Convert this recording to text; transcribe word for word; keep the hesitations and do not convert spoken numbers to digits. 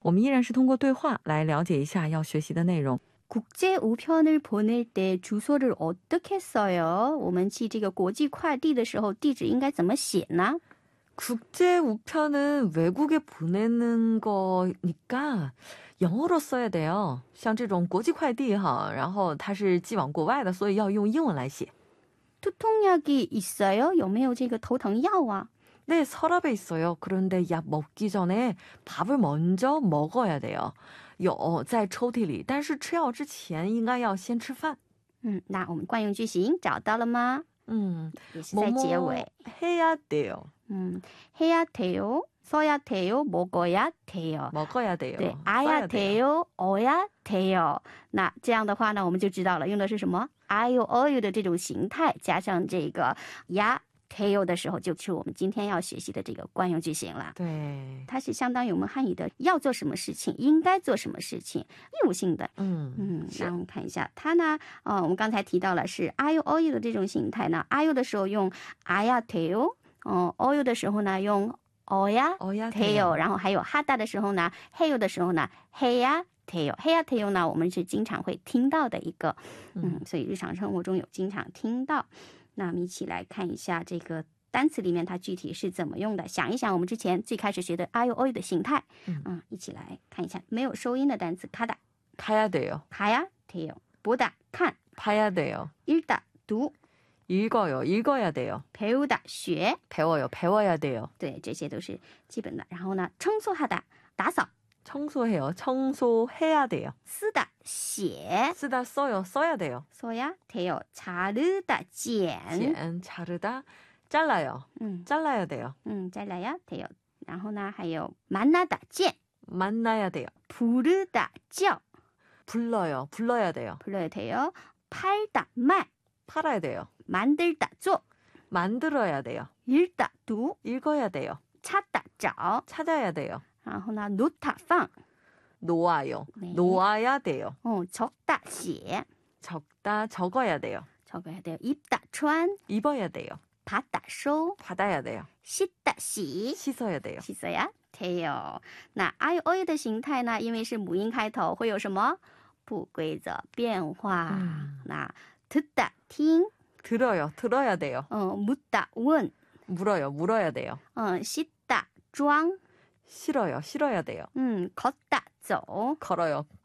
我们依然是通过对话来了解一下要学习的内容。 국제 우편을 보낼 때 주소를 어떻게 써요? 我们寄这个国际快递的时候地址应该怎么写呢? 국제 우편은 외국에 보내는 거니까 영어로 써야 돼요. 像这种国际快递哈，然后它是寄往国外的，所以要用英文来写。 두통약이 있어요? 有没有这个头疼药啊? 네, 서랍에 있어요. 그런데 약 먹기 전에 밥을 먼저 먹어야 돼요. 有在抽屉里，但是吃药之前应该要先吃饭。 음, 那我们惯用句型找到了吗? 음, 也是在结尾。 해야 돼요. 음, 해야 돼요, 써야 돼요, 먹어야 돼요. 먹어야 돼요. 对, 아야 돼요, 어야 돼요. 那这样的话呢，我们就知道了，用的是什么? 아유, 어유 的这种形态，加上这个야 돼요 的时候，就是我们今天要学习的这个惯用句型了。 对， 它是相当于我们汉语的要做什么事情，应该做什么事情，义务性的。 嗯嗯，那我们看一下它呢，呃，我们刚才提到了是 아유, 어유 的这种形态呢， 아유 的时候用 아야 돼요， 哦、呃、어유 的时候呢用 어야 돼요， 然后还有하다的时候呢 해요 的时候呢 해야 돼요， 해야 돼요呢我们是经常会听到的一个，嗯，所以日常生活中有经常听到。那我们一起来看一下这个单词里面它具体是怎么用的，想一想我们之前最开始学的 아유, 어유 的形态。 嗯, 嗯，一起来看一下没有收音的单词 가다 가야 돼요. 가야 돼요. 보다看 봐야 돼요. 읽다读 읽어요. 읽어야 돼요. 배우다 学 배워요. 배워야 돼요. 对，这些都是基本的。然后呢 청소하다 打扫 청소해요. 청소해야 돼요. 쓰다 写 쓰다 써요. 써야 돼요. 써야 돼요. 자르다 剪剪 자르다 잘라요. 음, 잘라야 돼요. 음, 잘라야 돼요. 然后呢还有 만나다 见 만나야 돼요. 부르다 叫 불러요. 불러야 돼요. 불러야 돼요. 팔다 卖 팔아야 돼요. 만들다 做 만들어야 돼요. 읽다 读 읽어야 돼요. 찾다 找 찾아야 돼요. 然后呢 놓다 放 놓아요. 네. 놓아야 돼요. 어, 적다 写 적다 적어야 돼요. 적어야 돼요. 입다 穿 입어야 돼요. 받다 收 받아야 돼요. 씻다 洗 씻어야 돼요. 씻어야 돼요. 那 아유, 어유 的形态呢，因为是母音开头，会有什么不规则变化？ 음. 那 듣다 听， 들어요. 들어야 돼요. 嗯、呃、묻다 问， 물어요. 물어야 돼요. 嗯、呃、씻다 装， 실어요. 실어야 돼요. 嗯 걷다 走， 걸어요.